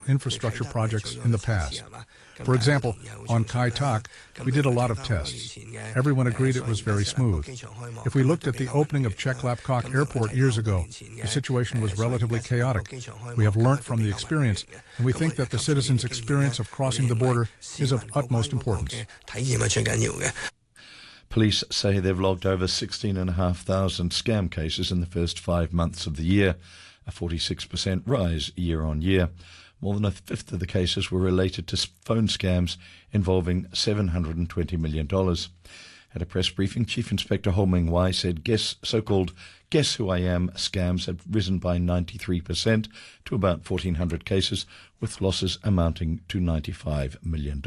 infrastructure projects in the past. For example, on Kai Tak, we did a lot of tests. Everyone agreed it was very smooth. If we looked at the opening of Cheklapkok Airport years ago, the situation was relatively chaotic. We have learnt from the experience, and we think that the citizens' experience of crossing the border is of utmost importance. Police say they've logged over 16,500 scam cases in the first 5 months of the year, a 46% rise year on year. More than a fifth of the cases were related to phone scams involving $720 million. At a press briefing, Chief Inspector Ho Ming Wai said so-called Guess Who I Am scams had risen by 93% to about 1,400 cases, with losses amounting to $95 million.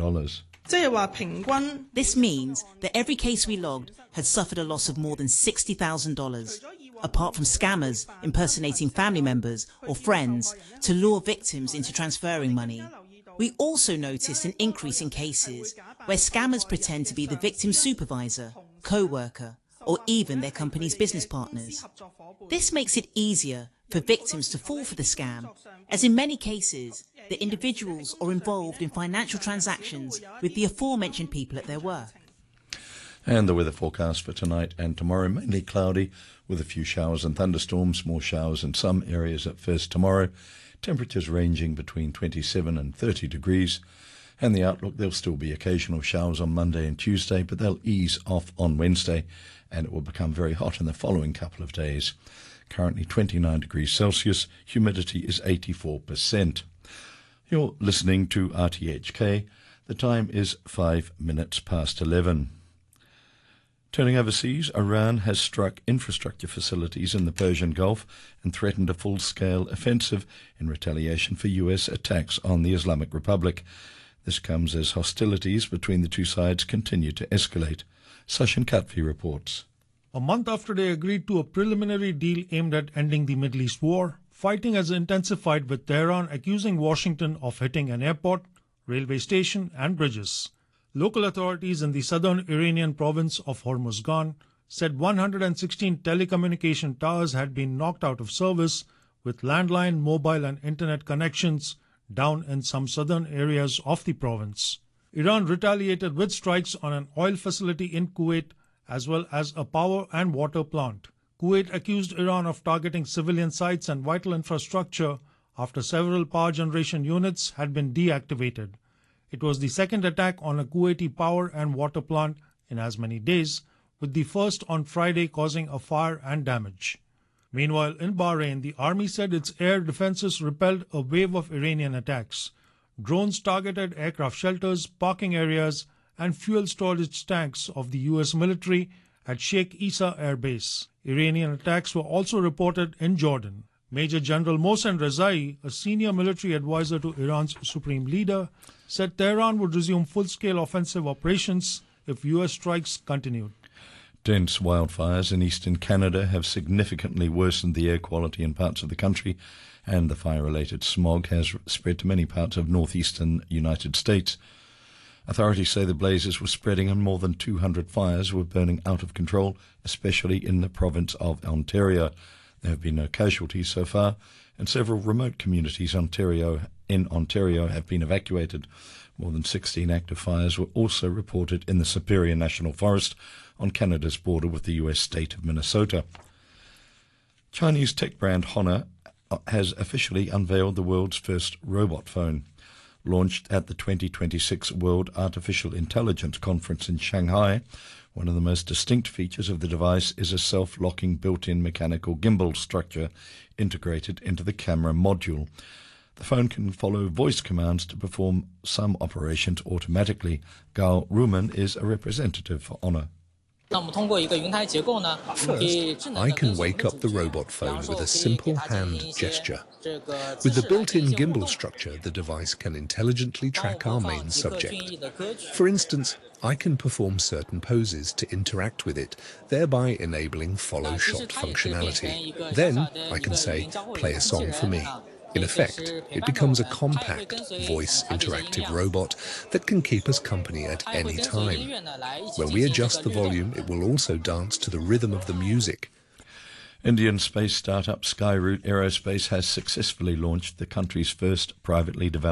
This means that every case we logged had suffered a loss of more than $60,000, apart from scammers impersonating family members or friends to lure victims into transferring money. We also noticed an increase in cases where scammers pretend to be the victim's supervisor, co-worker, or even their company's business partners. This makes it easier for victims to fall for the scam, as in many cases, the individuals are involved in financial transactions with the aforementioned people at their work. And the weather forecast for tonight and tomorrow, mainly cloudy with a few showers and thunderstorms, more showers in some areas at first tomorrow, temperatures ranging between 27 and 30 degrees. And the outlook, there'll still be occasional showers on Monday and Tuesday, but they'll ease off on Wednesday, and it will become very hot in the following couple of days. Currently 29 degrees Celsius, humidity is 84%. You're listening to RTHK. The time is 5 minutes past 11. Turning overseas, Iran has struck infrastructure facilities in the Persian Gulf and threatened a full-scale offensive in retaliation for U.S. attacks on the Islamic Republic. This comes as hostilities between the two sides continue to escalate. Sachin Katvi reports. A month after they agreed to a preliminary deal aimed at ending the Middle East war, fighting has intensified, with Tehran accusing Washington of hitting an airport, railway station and bridges. Local authorities in the southern Iranian province of Hormuzgan said 116 telecommunication towers had been knocked out of service, with landline, mobile and internet connections down in some southern areas of the province. Iran retaliated with strikes on an oil facility in Kuwait as well as a power and water plant. Kuwait accused Iran of targeting civilian sites and vital infrastructure after several power generation units had been deactivated. It was the second attack on a Kuwaiti power and water plant in as many days, with the first on Friday causing a fire and damage. Meanwhile, in Bahrain, the army said its air defenses repelled a wave of Iranian attacks. Drones targeted aircraft shelters, parking areas, and fuel storage tanks of the U.S. military at Sheikh Issa Air Base. Iranian attacks were also reported in Jordan. Major General Mohsen Rezai, a senior military advisor to Iran's supreme leader, said Tehran would resume full-scale offensive operations if U.S. strikes continued. Dense wildfires in eastern Canada have significantly worsened the air quality in parts of the country, and the fire-related smog has spread to many parts of northeastern United States. Authorities say the blazes were spreading and more than 200 fires were burning out of control, especially in the province of Ontario. There have been no casualties so far, and several remote communities in Ontario have been evacuated. More than 16 active fires were also reported in the Superior National Forest on Canada's border with the U.S. state of Minnesota. Chinese tech brand Honor has officially unveiled the world's first robot phone. Launched at the 2026 World Artificial Intelligence Conference in Shanghai, one of the most distinct features of the device is a self-locking built-in mechanical gimbal structure integrated into the camera module. The phone can follow voice commands to perform some operations automatically. Gao Ruman is a representative for Honor. First, I can wake up the robot phone with a simple hand gesture. With the built-in gimbal structure, the device can intelligently track our main subject. For instance, I can perform certain poses to interact with it, thereby enabling follow shot functionality. Then I can say, play a song for me. In effect, it becomes a compact, voice interactive robot that can keep us company at any time. When we adjust the volume, it will also dance to the rhythm of the music. Indian space startup Skyroot Aerospace has successfully launched the country's first privately developed